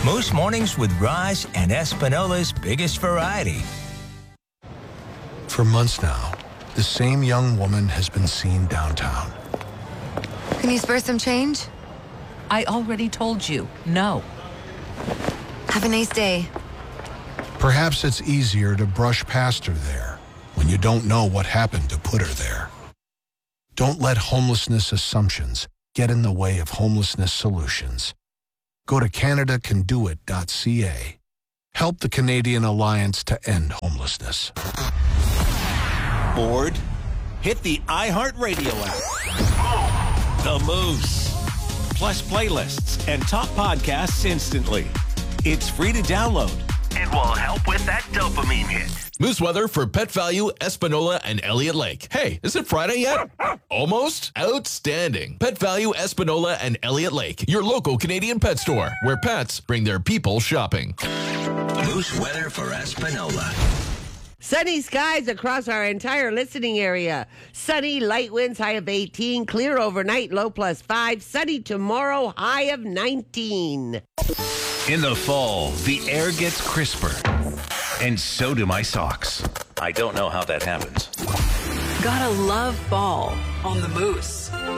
Moose Mornings with Raj and Espinola's biggest variety. For months now, the same young woman has been seen downtown. Can you spare some change? I already told you, no. Have a nice day. Perhaps it's easier to brush past her there when you don't know what happened to put her there. Don't let homelessness assumptions get in the way of homelessness solutions. Go to CanadaCanDoIt.ca. Help the Canadian Alliance to End Homelessness. Bored? Hit the iHeartRadio app. The Moose. Plus playlists and top podcasts instantly. It's free to download. It will help with that dopamine hit. Moose weather for Pet Value, Espanola, and Elliott Lake. Hey, is it Friday yet? Almost? Outstanding. Pet Value, Espanola, and Elliott Lake, your local Canadian pet store, where pets bring their people shopping. Moose weather for Espanola. Sunny skies across our entire listening area. Sunny, light winds, high of 18. Clear overnight, low +5. Sunny tomorrow, high of 19. In the fall, the air gets crisper. And so do my socks. I don't know how that happens. Gotta love fall on the Moose.